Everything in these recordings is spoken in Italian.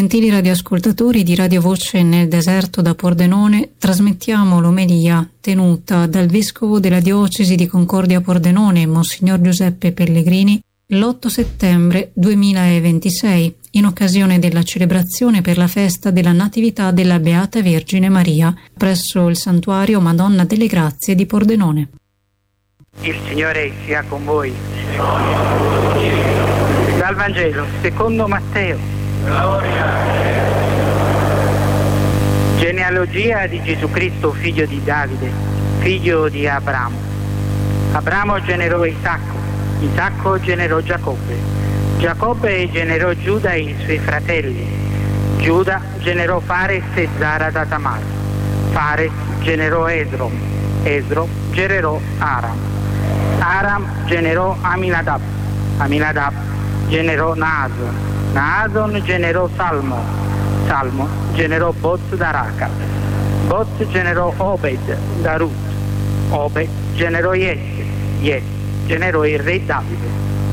Gentili radioascoltatori di Radio Voce nel deserto da Pordenone, trasmettiamo l'omelia tenuta dal Vescovo della Diocesi di Concordia Pordenone, Monsignor Giuseppe Pellegrini, l'8 settembre 2026, in occasione della celebrazione per la festa della Natività della Beata Vergine Maria, presso il Santuario Madonna delle Grazie di Pordenone. Il Signore sia con voi. Dal Vangelo secondo Matteo. Genealogia di Gesù Cristo, figlio di Davide, figlio di Abramo. Abramo generò Isacco, Isacco generò Giacobbe, Giacobbe generò Giuda e i suoi fratelli, Giuda generò Fares e Zara da Tamar, Fares generò Esrom, Esrom generò Aram, Aram generò Aminadab, Aminadab generò Naason, Naason generò Salmo, Salmo generò Boz da Raca, Boz generò Obed da Rut, Obed generò Jesse, Jesse generò il re Davide,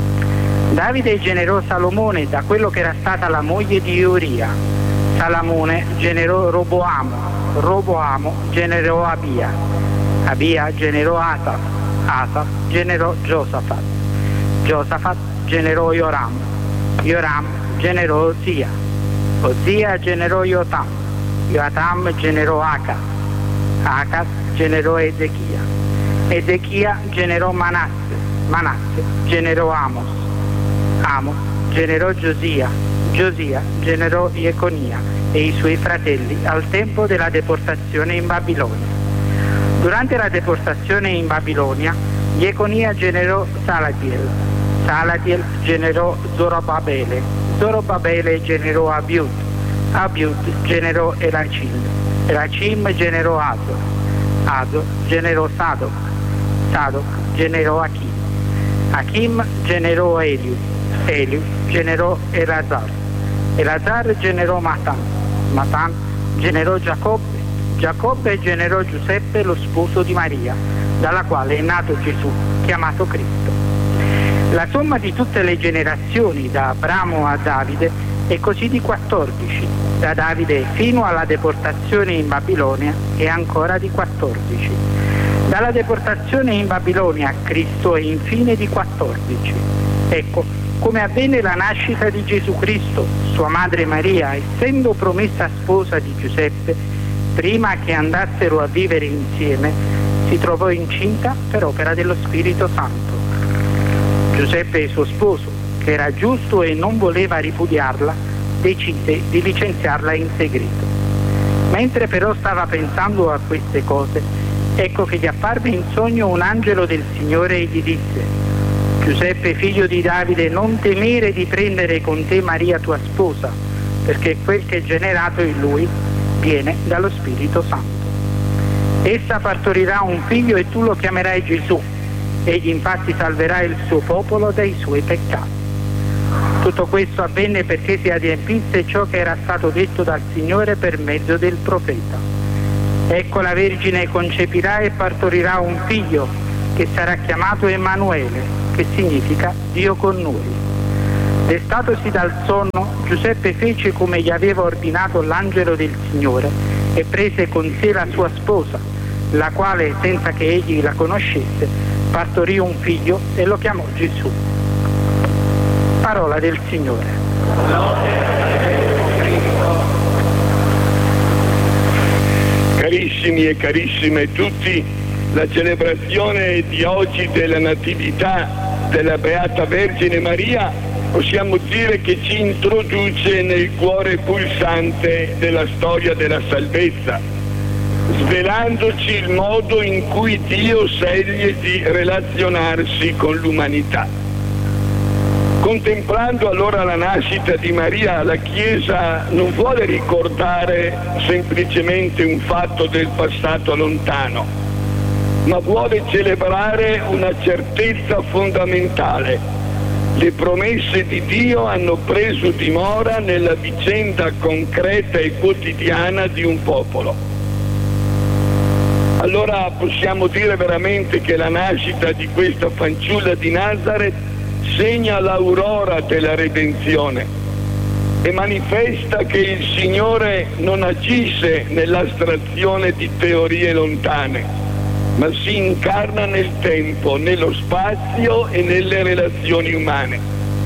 Davide generò Salomone da quello che era stata la moglie di Uria, Salomone generò Roboamo, Roboamo generò Abia, Abia generò Asaf, Asaf generò Giosafat, Giosafat generò Joram, Joram generò Osia, Osia generò Jotam, Jotam generò Acaz, Acaz generò Ezechia, Ezechia generò Manasse, Manasse generò Amos, Amos generò Giosia, Giosia generò Jeconia e i suoi fratelli al tempo della deportazione in Babilonia. Durante la deportazione in Babilonia, Jeconia generò Salatiel, Salatiel generò Zorobabele, Zorobabele generò Abiud, Abiud generò Elacim, Elacim generò Azor, Azor generò Sadoc, Sadoc generò Achim, Achim generò Eliud, Eliud generò Elazar, Elazar generò Matan, Matan generò Giacobbe, Giacobbe generò Giuseppe, lo sposo di Maria, dalla quale è nato Gesù, chiamato Cristo. La somma di tutte le generazioni da Abramo a Davide è così di 14, da Davide fino alla deportazione in Babilonia è ancora di 14. Dalla deportazione in Babilonia a Cristo è infine di 14. Ecco, come avvenne la nascita di Gesù Cristo, sua madre Maria, essendo promessa sposa di Giuseppe, prima che andassero a vivere insieme, si trovò incinta per opera dello Spirito Santo. Giuseppe, suo sposo, che era giusto e non voleva ripudiarla, decise di licenziarla in segreto. Mentre però stava pensando a queste cose, ecco che gli apparve in sogno un angelo del Signore e gli disse: Giuseppe, figlio di Davide, non temere di prendere con te Maria tua sposa, perché quel che è generato in lui viene dallo Spirito Santo. Essa partorirà un figlio e tu lo chiamerai Gesù. Egli infatti salverà il suo popolo dai suoi peccati. Tutto questo avvenne perché si adempisse ciò che era stato detto dal Signore per mezzo del profeta. Ecco, la Vergine concepirà e partorirà un figlio che sarà chiamato Emanuele, che significa Dio con noi. Destatosi dal sonno, Giuseppe fece come gli aveva ordinato l'angelo del Signore e prese con sé la sua sposa, la quale, senza che egli la conoscesse, partorì un figlio e lo chiamò Gesù. Parola del Signore. Carissimi e carissime tutti, la celebrazione di oggi della Natività della Beata Vergine Maria possiamo dire che ci introduce nel cuore pulsante della storia della salvezza, svelandoci il modo in cui Dio sceglie di relazionarsi con l'umanità. Contemplando allora la nascita di Maria, la Chiesa non vuole ricordare semplicemente un fatto del passato lontano, ma vuole celebrare una certezza fondamentale. Le promesse di Dio hanno preso dimora nella vicenda concreta e quotidiana di un popolo. Allora possiamo dire veramente che la nascita di questa fanciulla di Nazaret segna l'aurora della redenzione. e manifesta che il Signore non agisce nell'astrazione di teorie lontane, ma si incarna nel tempo, nello spazio e nelle relazioni umane.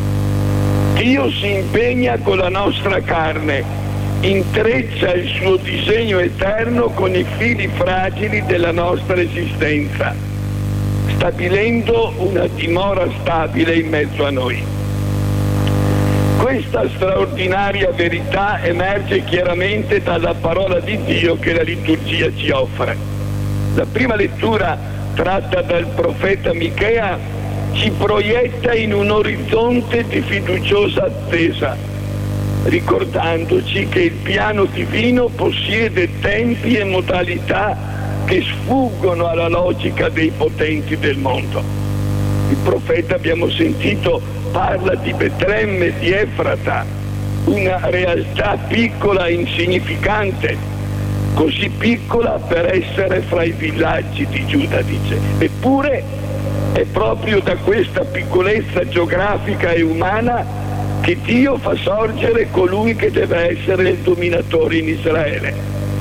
Dio si impegna con la nostra carne, intreccia il suo disegno eterno con i fili fragili della nostra esistenza, stabilendo una dimora stabile in mezzo a noi. Questa straordinaria verità emerge chiaramente dalla parola di Dio che la liturgia ci offre. La prima lettura, tratta dal profeta Michea, ci proietta in un orizzonte di fiduciosa attesa, ricordandoci che il piano divino possiede tempi e modalità che sfuggono alla logica dei potenti del mondo. Il profeta, abbiamo sentito, parla di Betlemme, di Efrata, una realtà piccola e insignificante, così piccola per essere fra i villaggi di Giuda, dice. Eppure è proprio da questa piccolezza geografica e umana che Dio fa sorgere colui che deve essere il dominatore in Israele.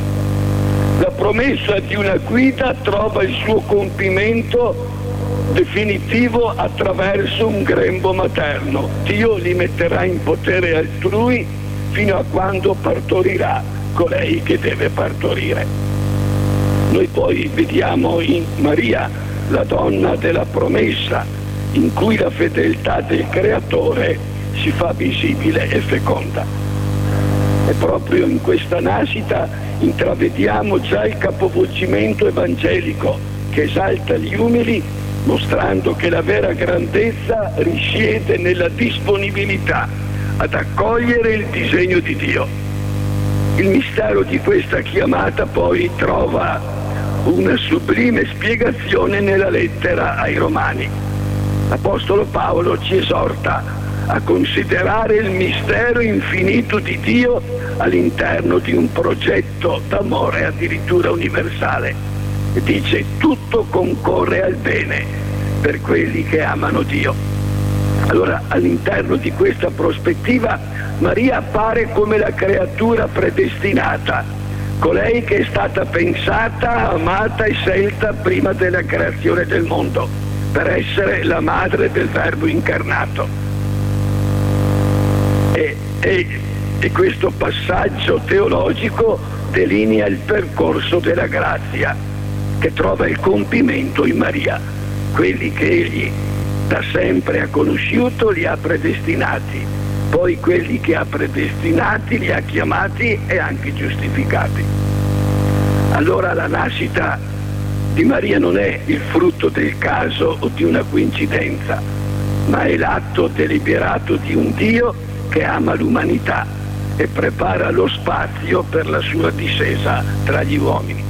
La promessa di una guida trova il suo compimento definitivo attraverso un grembo materno. Dio li metterà in potere altrui fino a quando partorirà colei che deve partorire. Noi poi vediamo in Maria la donna della promessa, in cui la fedeltà del Creatore si fa visibile e feconda. E proprio in questa nascita intravediamo già il capovolgimento evangelico che esalta gli umili, mostrando che la vera grandezza risiede nella disponibilità ad accogliere il disegno di Dio. Il mistero di questa chiamata poi trova una sublime spiegazione nella lettera ai Romani. L'Apostolo Paolo ci esorta a considerare il mistero infinito di Dio all'interno di un progetto d'amore addirittura universale. E dice: tutto concorre al bene per quelli che amano Dio. Allora, all'interno di questa prospettiva, Maria appare come la creatura predestinata, colei che è stata pensata, amata e scelta prima della creazione del mondo, per essere la madre del Verbo incarnato. E questo passaggio teologico delinea il percorso della grazia, che trova il compimento in Maria. Quelli che egli da sempre ha conosciuto li ha predestinati, poi quelli che ha predestinati li ha chiamati e anche giustificati. Allora la nascita di Maria non è il frutto del caso o di una coincidenza, ma è l'atto deliberato di un Dio che ama l'umanità e prepara lo spazio per la sua discesa tra gli uomini.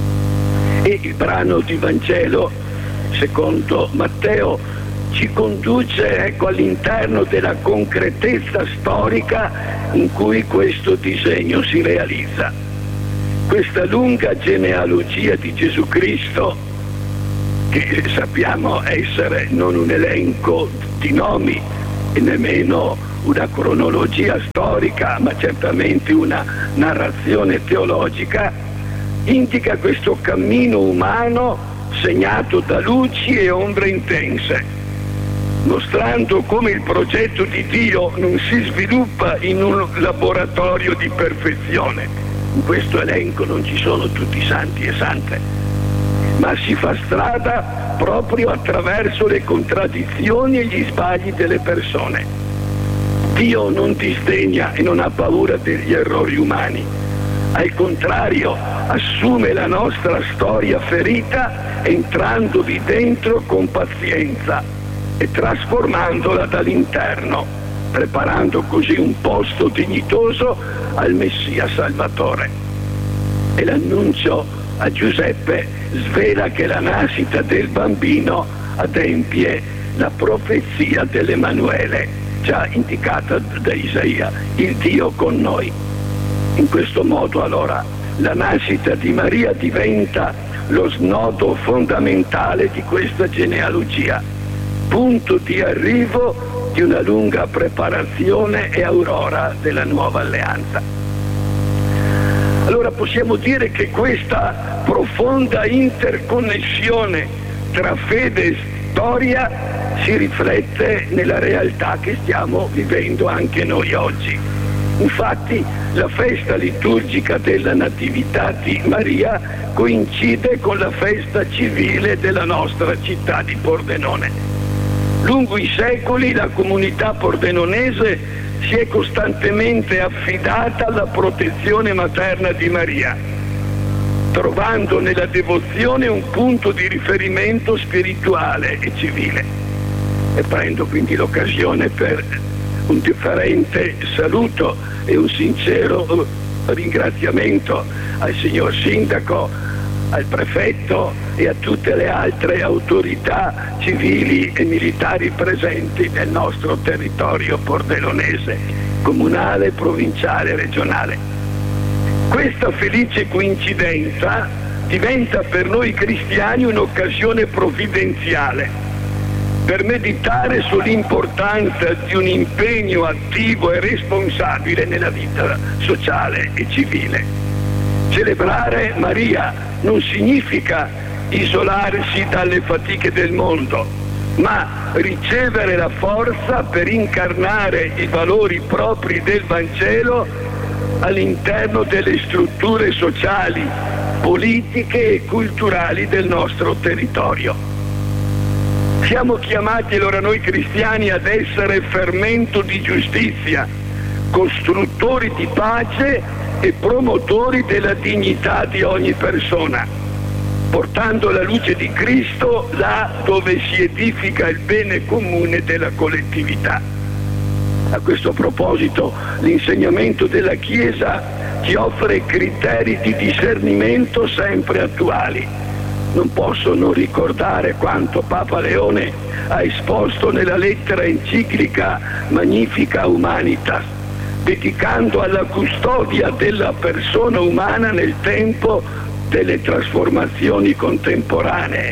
E il brano di Vangelo secondo Matteo ci conduce all'interno della concretezza storica in cui questo disegno si realizza. Questa lunga genealogia di Gesù Cristo, che sappiamo essere non un elenco di nomi e nemmeno una cronologia storica, ma certamente una narrazione teologica, indica questo cammino umano segnato da luci e ombre intense, mostrando come il progetto di Dio non si sviluppa in un laboratorio di perfezione. In questo elenco non ci sono tutti santi e sante, ma si fa strada proprio attraverso le contraddizioni e gli sbagli delle persone. Dio non disdegna e non ha paura degli errori umani, al contrario assume la nostra storia ferita entrandovi dentro con pazienza e trasformandola dall'interno, preparando così un posto dignitoso al Messia Salvatore. E l'annuncio a Giuseppe svela che la nascita del bambino adempie la profezia dell'Emanuele, già indicata da Isaia, il Dio con noi. In questo modo allora la nascita di Maria diventa lo snodo fondamentale di questa genealogia, punto di arrivo di una lunga preparazione e aurora della nuova alleanza. Allora possiamo dire che questa profonda interconnessione tra fede e storia si riflette nella realtà che stiamo vivendo anche noi oggi. Infatti la festa liturgica della Natività di Maria coincide con la festa civile della nostra città di Pordenone. Lungo i secoli la comunità pordenonese si è costantemente affidata alla protezione materna di Maria, trovando nella devozione un punto di riferimento spirituale e civile. E prendo quindi l'occasione per un differente saluto e un sincero ringraziamento al signor Sindaco, al prefetto e a tutte le altre autorità civili e militari presenti nel nostro territorio pordenonese, comunale, provinciale e regionale. Questa felice coincidenza diventa per noi cristiani un'occasione provvidenziale per meditare sull'importanza di un impegno attivo e responsabile nella vita sociale e civile. Celebrare Maria non significa isolarsi dalle fatiche del mondo, ma ricevere la forza per incarnare i valori propri del Vangelo all'interno delle strutture sociali, politiche e culturali del nostro territorio. Siamo chiamati allora noi cristiani ad essere fermento di giustizia, costruttori di pace e promotori della dignità di ogni persona, portando la luce di Cristo là dove si edifica il bene comune della collettività. A questo proposito l'insegnamento della Chiesa ci offre criteri di discernimento sempre attuali. Non posso non ricordare quanto Papa Leone ha esposto nella lettera enciclica Magnificat Humanitas, dedicando alla custodia della persona umana nel tempo delle trasformazioni contemporanee,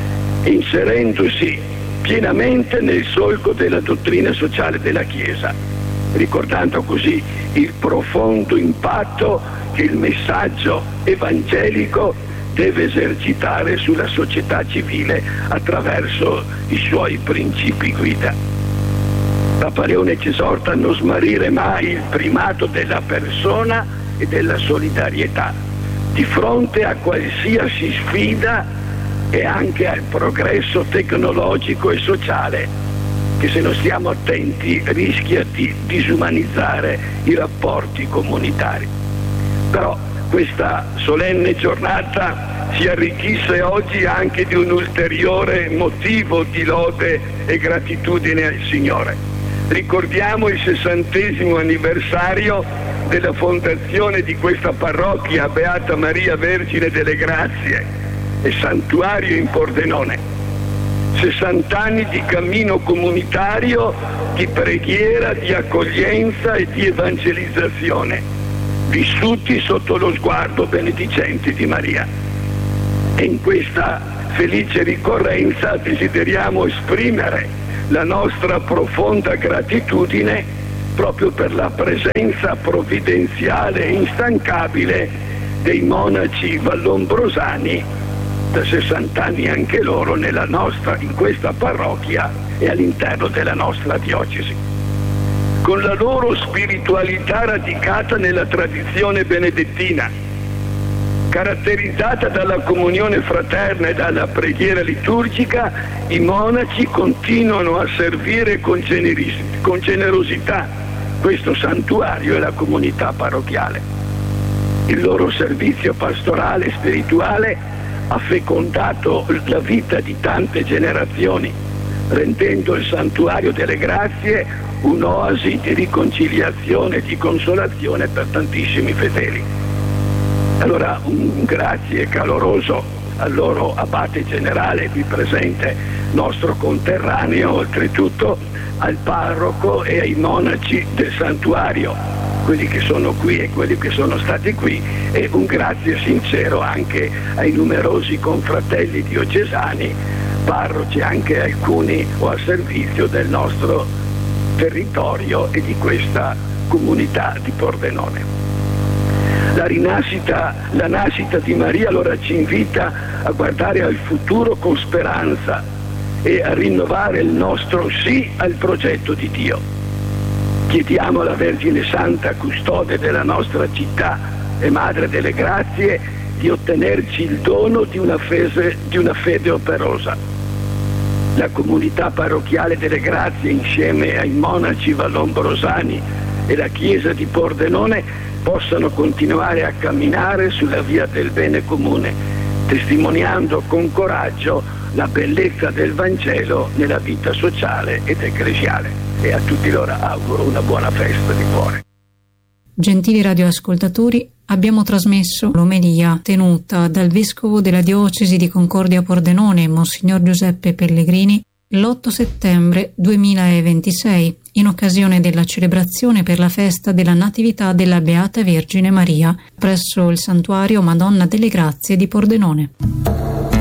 inserendosi pienamente nel solco della dottrina sociale della Chiesa, ricordando così il profondo impatto che il messaggio evangelico deve esercitare sulla società civile attraverso i suoi principi guida. Papa Leone ci esorta a non smarrire mai il primato della persona e della solidarietà di fronte a qualsiasi sfida e anche al progresso tecnologico e sociale che, se non stiamo attenti, rischia di disumanizzare i rapporti comunitari. Però questa solenne giornata si arricchisse oggi anche di un ulteriore motivo di lode e gratitudine al Signore. Ricordiamo il 60° anniversario della fondazione di questa parrocchia Beata Maria Vergine delle Grazie e santuario in Pordenone. 60 anni di cammino comunitario, di preghiera, di accoglienza e di evangelizzazione, vissuti sotto lo sguardo benedicente di Maria. E in questa felice ricorrenza desideriamo esprimere la nostra profonda gratitudine proprio per la presenza provvidenziale e instancabile dei monaci vallombrosani, da 60 anni anche loro in questa parrocchia e all'interno della nostra diocesi. Con la loro spiritualità radicata nella tradizione benedettina, caratterizzata dalla comunione fraterna e dalla preghiera liturgica, i monaci continuano a servire con generosità questo santuario e la comunità parrocchiale. Il loro servizio pastorale e spirituale ha fecondato la vita di tante generazioni, rendendo il santuario delle grazie un'oasi di riconciliazione e di consolazione per tantissimi fedeli. Allora un grazie caloroso al loro abate generale qui presente, nostro conterraneo, oltretutto al parroco e ai monaci del santuario, quelli che sono qui e quelli che sono stati qui, e un grazie sincero anche ai numerosi confratelli diocesani, parroci anche alcuni o a servizio del nostro territorio e di questa comunità di Pordenone. La nascita di Maria allora ci invita a guardare al futuro con speranza e a rinnovare il nostro sì al progetto di Dio. Chiediamo alla Vergine Santa, custode della nostra città e Madre delle Grazie, di ottenerci il dono di una fede operosa. La comunità parrocchiale delle Grazie, insieme ai monaci vallombrosani e la Chiesa di Pordenone, possano continuare a camminare sulla via del bene comune, testimoniando con coraggio la bellezza del Vangelo nella vita sociale ed ecclesiale. E a tutti loro auguro una buona festa di cuore. Gentili radioascoltatori, abbiamo trasmesso l'omelia tenuta dal Vescovo della Diocesi di Concordia Pordenone, Monsignor Giuseppe Pellegrini, l'8 settembre 2026, in occasione della celebrazione per la festa della Natività della Beata Vergine Maria, presso il Santuario Madonna delle Grazie di Pordenone.